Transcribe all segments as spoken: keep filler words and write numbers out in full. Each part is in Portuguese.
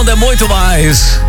Onda é muito mais.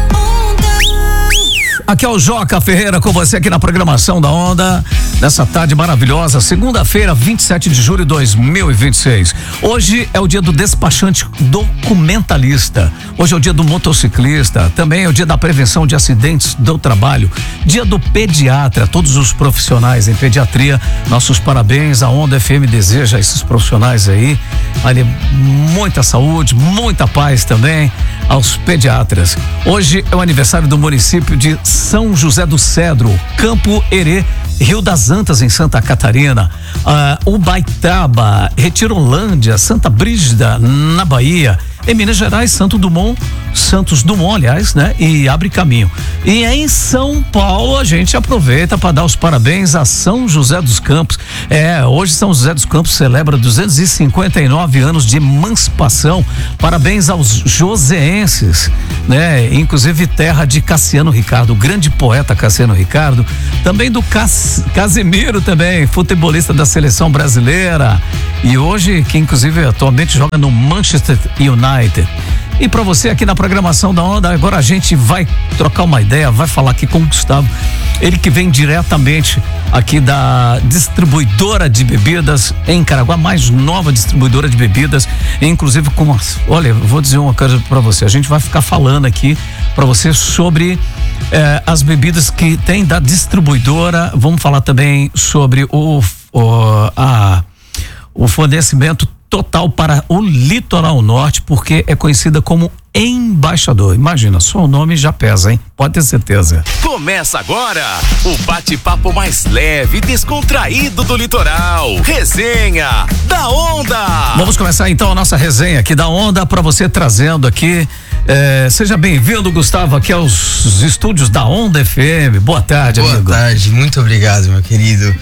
Aqui é o Joca Ferreira com você aqui na programação da Onda, nessa tarde maravilhosa, segunda-feira, vinte e sete de julho de dois mil e vinte e seis. Hoje é o dia do despachante documentalista, hoje é o dia do motociclista, também é o dia da prevenção de acidentes do trabalho, dia do pediatra, todos os profissionais em pediatria, nossos parabéns, a Onda F M deseja a esses profissionais aí, ali, muita saúde, muita paz também aos pediatras. Hoje é o aniversário do município de São José do Cedro, Campo Herê, Rio das Antas, em Santa Catarina, uh, Ubaitaba, Retirolândia, Santa Brígida, na Bahia, em Minas Gerais, Santo Dumont, Santos Dumont, aliás, né? E abre caminho. E em São Paulo, a gente aproveita para dar os parabéns a São José dos Campos. É, hoje São José dos Campos celebra duzentos e cinquenta e nove anos de emancipação. Parabéns aos joseenses, né? Inclusive terra de Cassiano Ricardo, o grande poeta Cassiano Ricardo, também do Cas, Casemiro também, futebolista da seleção brasileira. E hoje, que inclusive atualmente joga no Manchester United. E para você aqui na programação da Onda, agora a gente vai trocar uma ideia, vai falar aqui com o Gustavo, ele que vem diretamente aqui da distribuidora de bebidas em Caraguá, mais nova distribuidora de bebidas, inclusive com, olha, vou dizer uma coisa para você, a gente vai ficar falando aqui para você sobre eh, as bebidas que tem da distribuidora, vamos falar também sobre o, o, a, o fornecimento total para o Litoral Norte, porque é conhecida como Embaixador. Imagina, só o nome já pesa, hein? Pode ter certeza. Começa agora o bate-papo mais leve e descontraído do litoral. Resenha da Onda. Vamos começar então a nossa resenha aqui da Onda, para você trazendo aqui. É, seja bem-vindo, Gustavo, aqui aos estúdios da Onda F M. Boa tarde, Boa amigo. Boa tarde, muito obrigado, meu querido.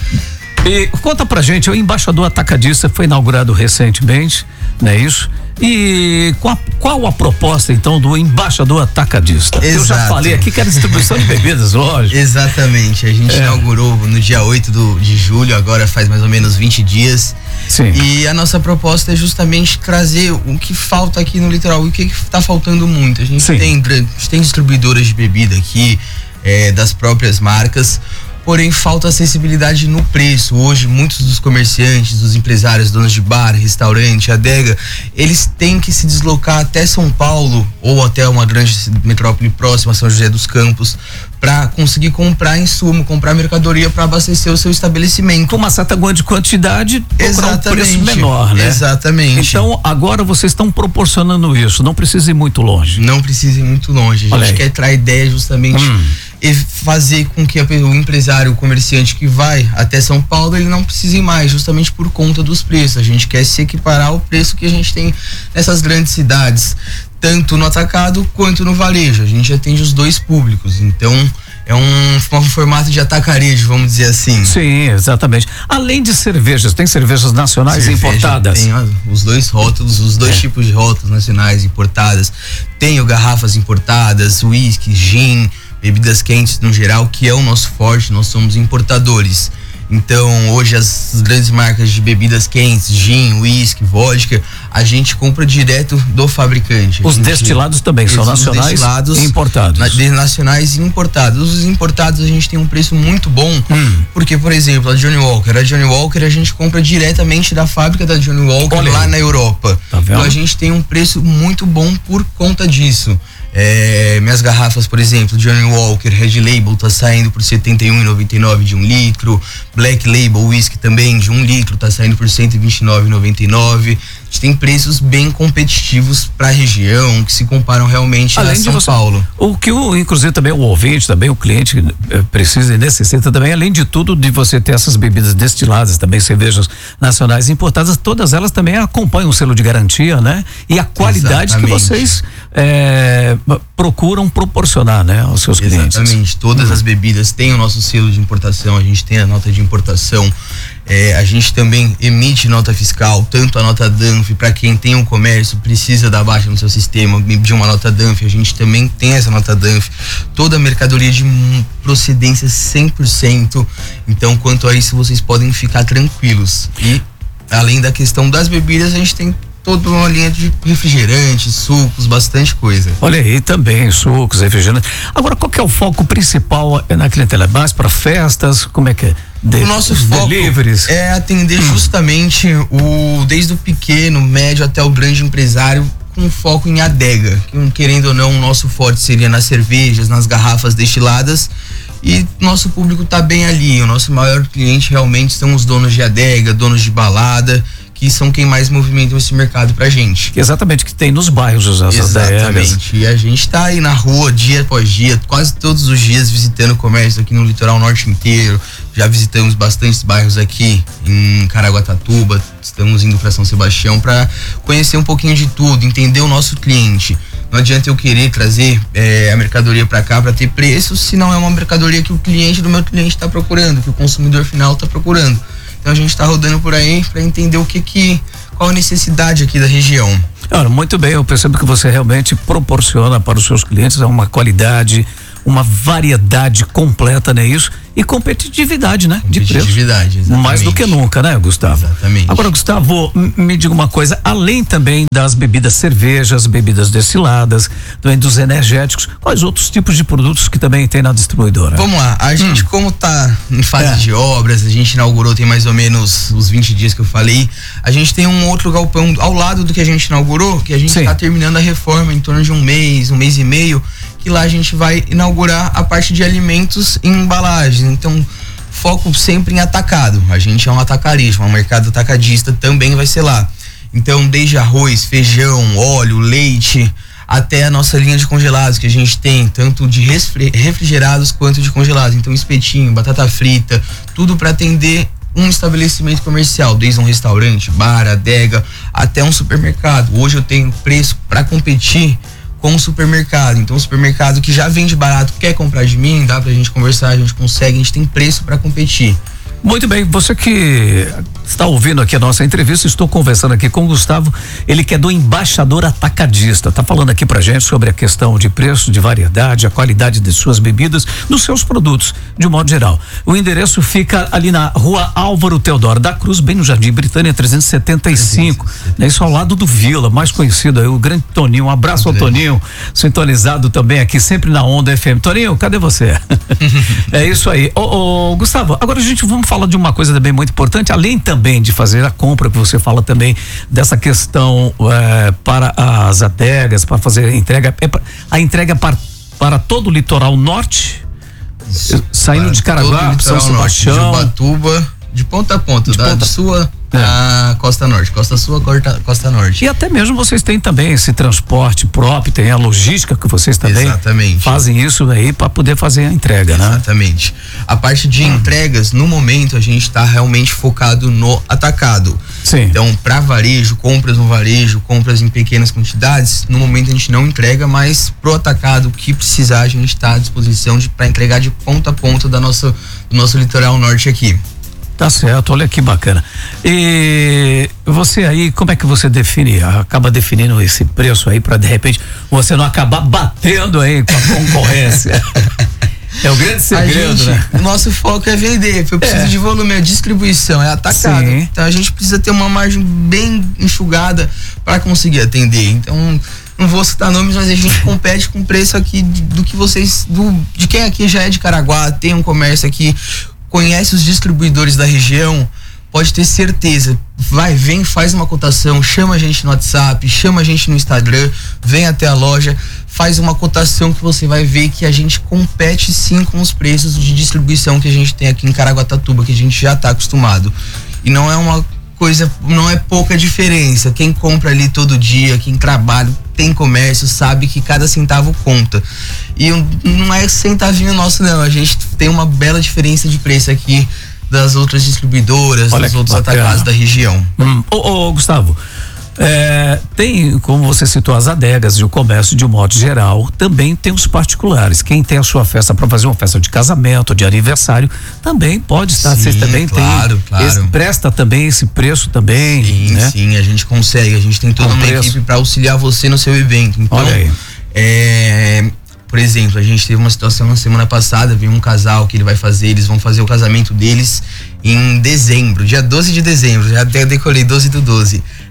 E conta pra gente, o Embaixador Atacadista foi inaugurado recentemente, não é isso? E qual, qual a proposta então do Embaixador Atacadista? Exato. Eu já falei aqui que era distribuição de bebidas, lógico. Exatamente, a gente é. inaugurou no dia oito do, de julho, agora faz mais ou menos vinte dias. Sim. E a nossa proposta é justamente trazer o que falta aqui no litoral, o que está faltando muito. A gente tem, a gente tem distribuidoras de bebida aqui, é, das próprias marcas. Porém, falta acessibilidade no preço. Hoje, muitos dos comerciantes, dos empresários, donos de bar, restaurante, adega, eles têm que se deslocar até São Paulo ou até uma grande metrópole próxima, São José dos Campos, para conseguir comprar insumo, comprar mercadoria para abastecer o seu estabelecimento. Com uma certa quantidade, exatamente, um preço menor, né? Exatamente. Então, agora vocês estão proporcionando isso, não precisa ir muito longe. Não precisa ir muito longe. A gente quer trazer ideia justamente hum. e fazer com que o empresário, o comerciante que vai até São Paulo, ele não precise ir mais, justamente por conta dos preços. A gente quer se equiparar ao preço que a gente tem nessas grandes cidades, tanto no atacado quanto no varejo. A gente atende os dois públicos, então é um, um formato de atacarejo, vamos dizer assim. Sim, exatamente. Além de cervejas, tem cervejas nacionais Cerveja, importadas? Tem os dois rótulos, os dois é. tipos de rótulos nacionais importadas. Tenho garrafas importadas, uísque, gin, bebidas quentes no geral, que é o nosso forte, nós somos importadores. Então, hoje as grandes marcas de bebidas quentes, gin, uísque, vodka, a gente compra direto do fabricante. Os gente, destilados também são nacionais e importados? Na, nacionais e importados. Os importados a gente tem um preço muito bom, hum. porque, por exemplo, a Johnny Walker, a Johnny Walker a gente compra diretamente da fábrica da Johnny Walker Olha lá aí. na Europa. Tá vendo? Então a gente tem um preço muito bom por conta disso. É, minhas garrafas, por exemplo, Johnny Walker Red Label tá saindo por setenta e um reais e noventa e nove centavos de um litro, Black Label Whisky também de um litro tá saindo por cento e vinte e nove reais e noventa e nove centavos. A gente tem preços bem competitivos para a região, que se comparam realmente além a São você, Paulo. O que o, inclusive também o ouvinte, também o cliente precisa e necessita também, além de tudo, de você ter essas bebidas destiladas, também cervejas nacionais importadas, todas elas também acompanham o selo de garantia, né? E a qualidade Exatamente. que vocês é, procuram proporcionar, né, aos seus Exatamente. clientes. Exatamente. Todas hum. as bebidas têm o nosso selo de importação, a gente tem a nota de importação. É, a gente também emite nota fiscal, tanto a nota D A N F, para quem tem um comércio, precisa dar baixa no seu sistema, de uma nota D A N F, a gente também tem essa nota D A N F, toda a mercadoria de procedência cem por cento, então quanto a isso vocês podem ficar tranquilos. E além da questão das bebidas, a gente tem toda uma linha de refrigerantes, sucos, bastante coisa. Olha aí, também sucos, refrigerantes. Agora, qual que é o foco principal na clientela? Mais para festas? Como é que é? De, o nosso foco deliveries. É atender justamente o desde o pequeno, médio até o grande empresário, com foco em adega. Querendo ou não, o nosso forte seria nas cervejas, nas garrafas destiladas, e nosso público tá bem ali. O nosso maior cliente realmente são os donos de adega, donos de balada, que são quem mais movimentam esse mercado pra gente. Exatamente, que tem nos bairros as Exatamente. adegas. E a gente tá aí na rua dia após dia, quase todos os dias visitando comércio aqui no litoral norte inteiro. Já visitamos bastantes bairros aqui em Caraguatatuba, estamos indo para São Sebastião para conhecer um pouquinho de tudo, entender o nosso cliente. Não adianta eu querer trazer é, a mercadoria para cá para ter preço, se não é uma mercadoria que o cliente do meu cliente está procurando, que o consumidor final está procurando. Então a gente está rodando por aí para entender o que que qual a necessidade aqui da região. Olha, muito bem, eu percebo que você realmente proporciona para os seus clientes uma qualidade, uma variedade completa, não é isso? E competitividade, né? De preço. Competitividade, exatamente. Mais do que nunca, né, Gustavo? Exatamente. Agora, Gustavo, me diga uma coisa, além também das bebidas cervejas, bebidas destiladas, também dos energéticos, quais outros tipos de produtos que também tem na distribuidora? Vamos lá, a gente, hum. como tá em fase é. de obras, a gente inaugurou tem mais ou menos os vinte dias que eu falei, a gente tem um outro galpão ao lado do que a gente inaugurou, que a gente está terminando a reforma em torno de um mês, um mês e meio, que lá a gente vai inaugurar a parte de alimentos e embalagens. Então, foco sempre em atacado. A gente é um atacarismo, um mercado atacadista também vai ser lá. Então, desde arroz, feijão, óleo, leite, até a nossa linha de congelados que a gente tem, tanto de refrigerados quanto de congelados. Então, espetinho, batata frita, tudo para atender um estabelecimento comercial, desde um restaurante, bar, adega, até um supermercado. Hoje eu tenho preço para competir com o supermercado. Então o supermercado que já vende barato quer comprar de mim, dá pra gente conversar, a gente consegue, a gente tem preço para competir. Muito bem, você que está ouvindo aqui a nossa entrevista, estou conversando aqui com o Gustavo, ele que é do Embaixador Atacadista, tá falando aqui pra gente sobre a questão de preço, de variedade, a qualidade de suas bebidas, dos seus produtos, de um modo geral. O endereço fica ali na rua Álvaro Teodoro da Cruz, bem no Jardim Britânia trezentos e setenta e cinco, né? Isso ao lado do Vila, mais conhecido aí, o grande Toninho. Um abraço ao Toninho, sintonizado também aqui, sempre na Onda F M. Toninho, cadê você? É isso aí. Ô, ô, Gustavo, agora a gente vamos falar de uma coisa também muito importante, além também de fazer a compra, que você fala também dessa questão é, para as adegas, para fazer a entrega, é pra, a entrega para, para todo o litoral norte, Isso, saindo de Caraguá, São Sebastião, de Ubatuba, de ponta a ponta, de da ponta. sua É. a Costa Norte, Costa Sul, Costa, Costa Norte. E até mesmo vocês têm também esse transporte próprio, tem a logística que vocês também Exatamente. fazem isso aí para poder fazer a entrega, Exatamente. né? Exatamente. A parte de hum. entregas, no momento a gente está realmente focado no atacado. Sim. Então, para varejo, compras no varejo, compras em pequenas quantidades, no momento a gente não entrega, mas pro atacado, o que precisar, a gente está à disposição de para entregar de ponta a ponta da nossa, do nosso litoral norte aqui. Tá certo, olha que bacana. E você aí, como é que você define, acaba definindo esse preço aí para de repente você não acabar batendo aí com a concorrência? É o grande segredo, gente, né? O nosso foco é vender, eu preciso é. de volume, é distribuição, é atacado. Sim. Então a gente precisa ter uma margem bem enxugada para conseguir atender. Então, não vou citar nomes, mas a gente compete com o preço aqui do que vocês, do, de quem aqui já é de Caraguá, tem um comércio aqui, conhece os distribuidores da região, pode ter certeza, vai, vem, faz uma cotação, chama a gente no WhatsApp, chama a gente no Instagram, vem até a loja, faz uma cotação que você vai ver que a gente compete sim com os preços de distribuição que a gente tem aqui em Caraguatatuba, que a gente já está acostumado. E não é uma coisa, não é pouca diferença. Quem compra ali todo dia, quem trabalha, tem comércio, sabe que cada centavo conta. E não é centavinho nosso não, a gente tem uma bela diferença de preço aqui das outras distribuidoras, Olha dos outros bacana. atacados da região. Hum. Ô, ô, Gustavo, é, tem, como você citou, as adegas e o comércio de um modo geral, também tem os particulares. Quem tem a sua festa para fazer uma festa de casamento, de aniversário, também pode estar. Sim, Vocês também claro, tem, claro. Esse, presta também esse preço também. Sim, né? sim, a gente consegue, a gente tem toda Com uma preço. equipe para auxiliar você no seu evento. Então, Olha aí. É, por exemplo, a gente teve uma situação na semana passada, veio um casal que ele vai fazer, eles vão fazer o casamento deles em dezembro, dia doze de dezembro, já até decorei doze do doze.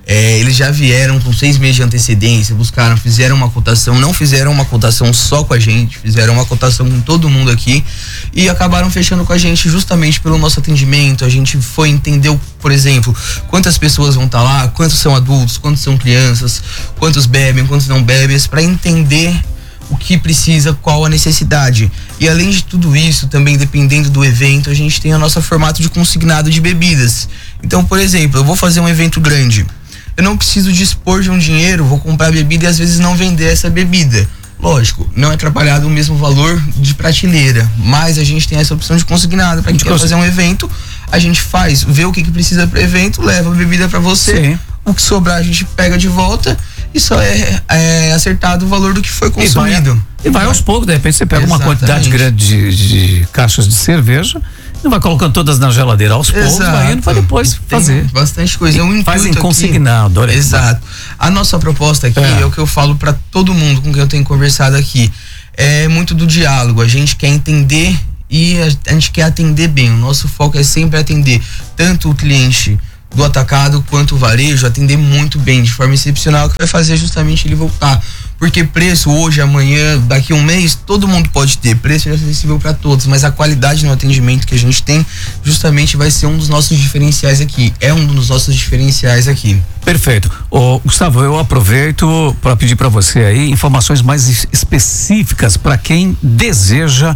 É, eles já vieram com seis meses de antecedência, buscaram, fizeram uma cotação, não fizeram uma cotação só com a gente, fizeram uma cotação com todo mundo aqui e acabaram fechando com a gente justamente pelo nosso atendimento. A gente foi entender, por exemplo, quantas pessoas vão estar lá, quantos são adultos, quantos são crianças, quantos bebem, quantos não bebem, para entender o que precisa, qual a necessidade. E além de tudo isso, também dependendo do evento, a gente tem o nosso formato de consignado de bebidas. Então, por exemplo, eu vou fazer um evento grande, eu não preciso dispor de um dinheiro, vou comprar bebida e às vezes não vender essa bebida. Lógico, não é trabalhado o mesmo valor de prateleira, mas a gente tem essa opção de consignado. Para quem quer fazer um evento, a gente faz, vê o que, que precisa para o evento, leva a bebida para você. Sim. O que sobrar a gente pega de volta e só é, é acertado o valor do que foi consumido. E vai, e vai aos poucos, de repente você pega Exatamente. uma quantidade grande de, de caixas de cerveja, não vai colocando todas na geladeira aos poucos, vai indo para depois Tem fazer. Bastante coisa. É um Faz em consignado. Olha. Exato. A nossa proposta aqui é, é o que eu falo para todo mundo com quem eu tenho conversado aqui. É muito do diálogo. A gente quer entender e a gente quer atender bem. O nosso foco é sempre atender tanto o cliente do atacado quanto o varejo, atender muito bem, de forma excepcional, que vai fazer justamente ele voltar. Porque preço hoje, amanhã, daqui a um mês, todo mundo pode ter. Preço é acessível para todos, mas a qualidade no atendimento que a gente tem justamente vai ser um dos nossos diferenciais aqui. É um dos nossos diferenciais aqui. Perfeito. Ô, Gustavo, eu aproveito para pedir para você aí informações mais específicas para quem deseja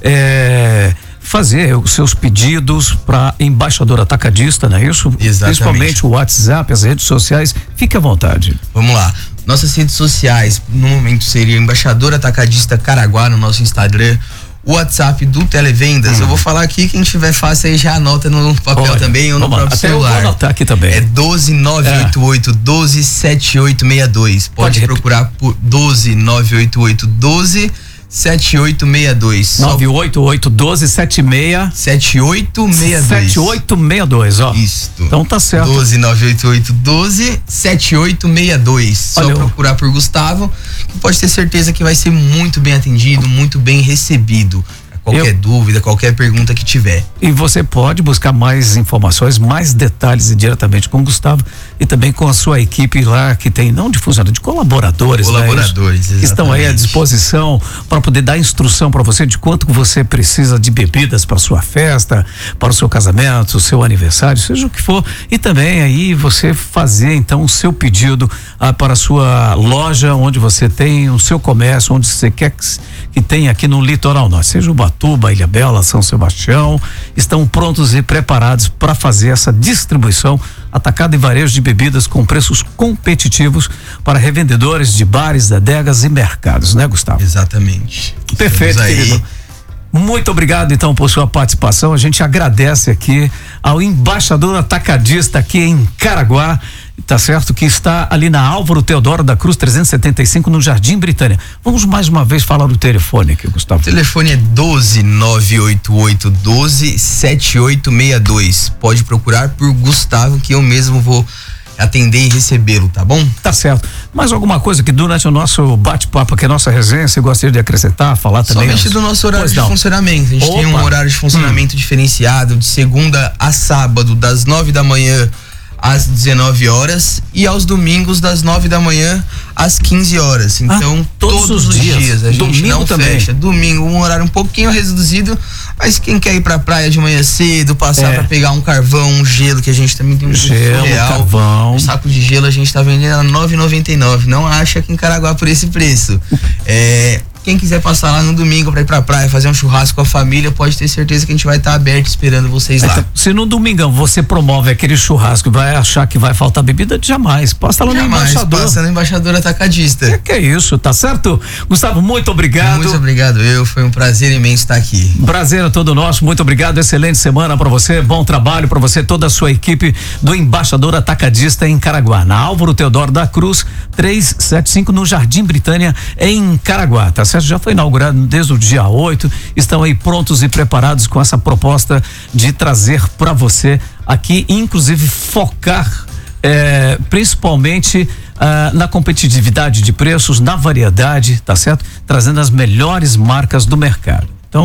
é, fazer os seus pedidos para Embaixador Atacadista, não é isso? Exatamente. Principalmente o WhatsApp, as redes sociais. Fique à vontade. Vamos lá. Nossas redes sociais, no momento, seria Embaixador Atacadista Caraguá no nosso Instagram. O WhatsApp do Televendas, hum. eu vou falar aqui, quem tiver fácil aí já anota no papel Olha, também ou no próprio até celular. Eu vou anotar aqui também. É doze nove oito oito, doze sete oito seis dois. Pode, Pode procurar por doze nove oito oito, doze sete oito seis dois. nove oito oito, doze, sete seis. sete oito seis dois. sete oito seis dois, ó. Isso. Então tá certo. doze nove oito oito, doze sete oito seis dois. Só Olha, procurar por Gustavo, que pode ter certeza que vai ser muito bem atendido, muito bem recebido. Qualquer eu, dúvida, qualquer pergunta que tiver. E você pode buscar mais informações, mais detalhes e diretamente com o Gustavo e também com a sua equipe lá que tem, não de funcionários, de colaboradores. Colaboradores, né, que estão aí à disposição para poder dar instrução para você de quanto você precisa de bebidas para sua festa, para o seu casamento, o seu aniversário, seja o que for. E também aí você fazer então o seu pedido ah, para a sua loja, onde você tem o seu comércio, onde você quer que, que tenha aqui no Litoral Norte, seja o Ubatuba, Ilhabela, São Sebastião, estão prontos e preparados para fazer essa distribuição atacado e varejo de bebidas com preços competitivos para revendedores de bares, adegas e mercados, né, Gustavo? Exatamente. Perfeito, querido. Muito obrigado então por sua participação. A gente agradece aqui ao Embaixador Atacadista aqui em Caraguá, tá certo? Que está ali na Álvaro Teodoro da Cruz trezentos e setenta e cinco no Jardim Britânia. Vamos mais uma vez falar do telefone aqui, Gustavo. O telefone é doze nove oito oito, doze sete oito seis dois. Pode procurar por Gustavo que eu mesmo vou atender e recebê-lo, tá bom? Tá certo. Mais alguma coisa que durante o nosso bate-papo aqui, a nossa resenha, você gostaria de acrescentar, falar também? Somente do nosso horário de funcionamento. A gente Opa. tem um horário de funcionamento hum. diferenciado, de segunda a sábado, das nove da manhã às dezenove horas e aos domingos das nove da manhã às quinze horas. Então, ah, todos, todos os dias, dias a gente Domingo não também. fecha. Domingo, um horário um pouquinho reduzido, mas quem quer ir pra praia de manhã cedo, passar é. pra pegar um carvão, um gelo, que a gente também tem um gelo real, carvão. Um saco de gelo a gente tá vendendo a nove reais e noventa e nove centavos. Não acha aqui em Caraguá por esse preço. É... Quem quiser passar lá no domingo pra ir pra praia, fazer um churrasco com a família, pode ter certeza que a gente vai estar tá aberto esperando vocês lá. Então, se no domingão você promove aquele churrasco e vai achar que vai faltar bebida, jamais. Passa lá no Embaixador. Passa no Embaixador Atacadista. É que é isso, tá certo? Gustavo, muito obrigado. Muito obrigado, eu. Foi um prazer imenso estar aqui. Prazer é todo nosso, muito obrigado. Excelente semana pra você, bom trabalho pra você, toda a sua equipe do Embaixador Atacadista em Caraguá, na Álvaro Teodoro da Cruz, trezentos e setenta e cinco, no Jardim Britânia, em Caraguá, tá certo? Já foi inaugurado desde o dia oito, estão aí prontos e preparados com essa proposta de trazer para você aqui, inclusive focar eh, principalmente ah, na competitividade de preços, na variedade, tá certo? Trazendo as melhores marcas do mercado. Então,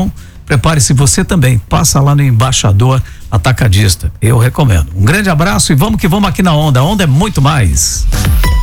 prepare-se você também, passa lá no Embaixador Atacadista, eu recomendo. Um grande abraço e vamos que vamos aqui na Onda, a Onda é muito mais.